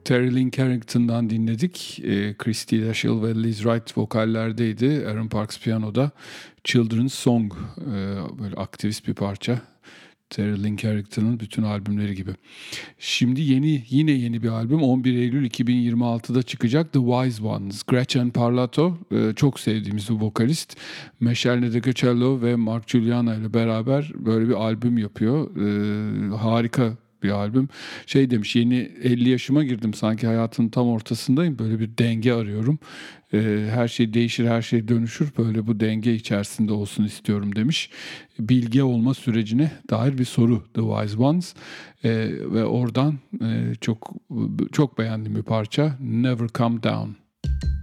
Terry Lynn Carrington'dan dinledik. Christy Dashiell ve Liz Wright vokallerdeydi. Aaron Parks piyanoda. Children's Song, böyle aktivist bir parça. Terry Lynn Carrington'ın bütün albümleri gibi. Şimdi yine yeni bir albüm 11 Eylül 2026'da çıkacak, The Wise Ones. Gretchen Parlato, çok sevdiğimiz bir vokalist. Michelle Nedeljkovic ve Mark Juliana ile beraber böyle bir albüm yapıyor. Harika bir albüm. Şey demiş, yeni 50 yaşıma girdim, sanki hayatın tam ortasındayım. Böyle bir denge arıyorum. Her şey değişir, her şey dönüşür. Böyle bu denge içerisinde olsun istiyorum demiş. Bilge olma sürecine dair bir soru The Wise Ones. Ve oradan çok beğendiğim bir parça, Never Come Down.